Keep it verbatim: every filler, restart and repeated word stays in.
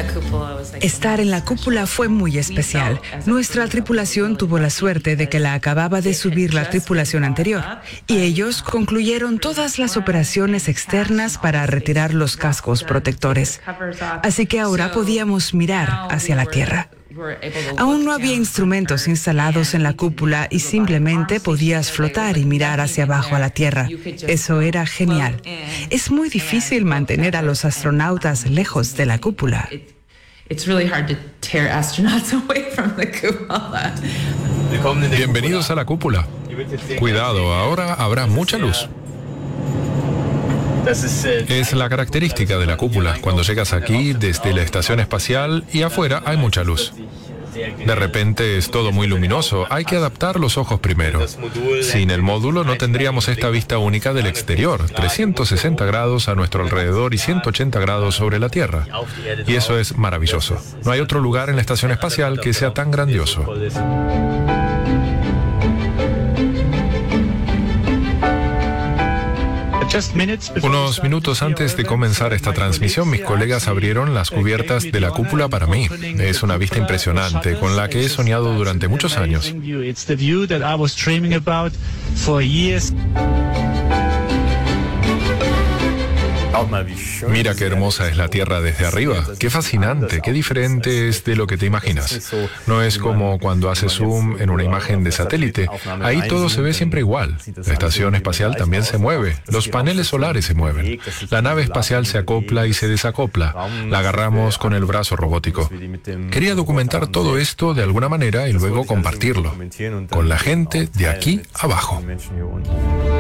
Estar en la cúpula fue muy especial. Nuestra tripulación tuvo la suerte de que la acababa de subir la tripulación anterior y ellos concluyeron todas las operaciones externas para retirar los cascos protectores. Así que ahora podíamos mirar hacia la Tierra. Aún no había instrumentos instalados en la cúpula y simplemente podías flotar y mirar hacia abajo a la Tierra. Eso era genial. Es muy difícil mantener a los astronautas lejos de la cúpula. Bienvenidos a la cúpula. Cuidado, ahora habrá mucha luz. Es la característica de la cúpula. Cuando llegas aquí desde la estación espacial y afuera hay mucha luz. De repente es todo muy luminoso. Hay que adaptar los ojos primero. Sin el módulo no tendríamos esta vista única del exterior, trescientos sesenta grados a nuestro alrededor y ciento ochenta grados sobre la Tierra. Y eso es maravilloso. No hay otro lugar en la estación espacial que sea tan grandioso. Unos minutos antes de comenzar esta transmisión, mis colegas abrieron las cubiertas de la cúpula para mí. Es una vista impresionante, con la que he soñado durante muchos años. Mira qué hermosa es la Tierra desde arriba. Qué fascinante, qué diferente es de lo que te imaginas. No es como cuando haces zoom en una imagen de satélite. Ahí todo se ve siempre igual. La estación espacial también se mueve. Los paneles solares se mueven. La nave espacial se acopla y se desacopla. La agarramos con el brazo robótico. Quería documentar todo esto de alguna manera y luego compartirlo con la gente de aquí abajo.